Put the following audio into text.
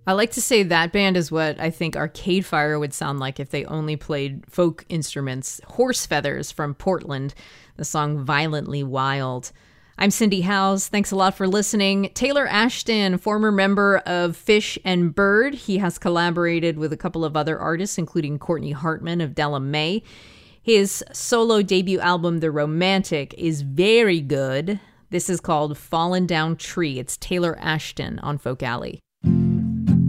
I like to say that band is what I think Arcade Fire would sound like if they only played folk instruments. Horse Feathers from Portland, the song Violently Wild. I'm Cindy Howes. Thanks a lot for listening. Taylor Ashton, former member of Fish and Bird. He has collaborated with a couple of other artists, including Courtney Hartman of Della Mae. His solo debut album, The Romantic, is very good. This is called Fallen Down Tree. It's Taylor Ashton on Folk Alley.